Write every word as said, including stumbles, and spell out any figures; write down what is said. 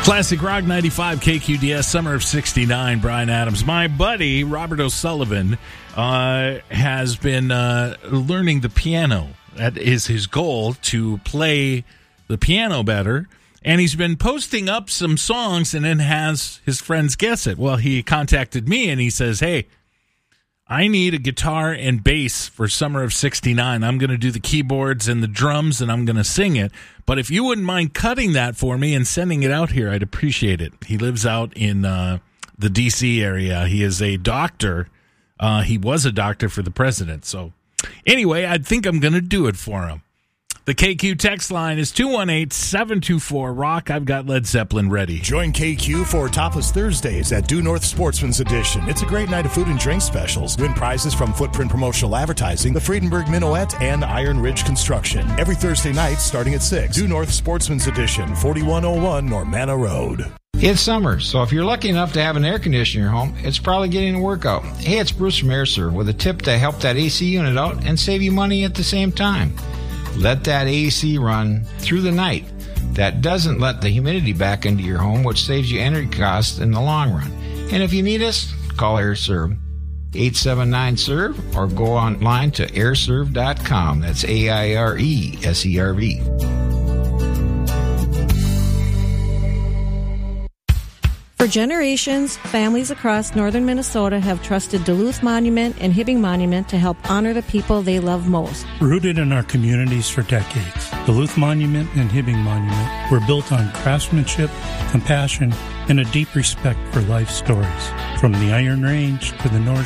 Classic Rock ninety-five K Q D S, Summer of sixty-nine, Bryan Adams. My buddy, Robert O'Sullivan, uh, has been uh, learning the piano. That is his goal, to play the piano better. And he's been posting up some songs and then has his friends guess it. Well, he contacted me and he says, hey, I need a guitar and bass for Summer of sixty-nine. I'm going to do the keyboards and the drums, and I'm going to sing it. But if you wouldn't mind cutting that for me and sending it out here, I'd appreciate it. He lives out in uh, the D C area. He is a doctor. Uh, he was a doctor for the president. So anyway, I think I'm going to do it for him. The K Q text line is two one eight, seven two four, rock. I've got Led Zeppelin ready. Join K Q for Topless Thursdays at Due North Sportsman's Edition. It's a great night of food and drink specials. Win prizes from Footprint Promotional Advertising, the Friedenberg Minuet, and Iron Ridge Construction. Every Thursday night starting at six. Due North Sportsman's Edition, forty-one oh one Normanna Road. It's summer, so if you're lucky enough to have an air conditioner in your home, it's probably getting a workout. Hey, it's Bruce from AirServe with a tip to help that A C unit out and save you money at the same time. Let that A C run through the night. That doesn't let the humidity back into your home, which saves you energy costs in the long run. And if you need us, call AirServe, eight seven nine S E R V, or go online to air serve dot com. That's A I R E S E R V. For generations, families across northern Minnesota have trusted Duluth Monument and Hibbing Monument to help honor the people they love most. Rooted in our communities for decades, Duluth Monument and Hibbing Monument were built on craftsmanship, compassion, and a deep respect for life stories. From the Iron Range to the North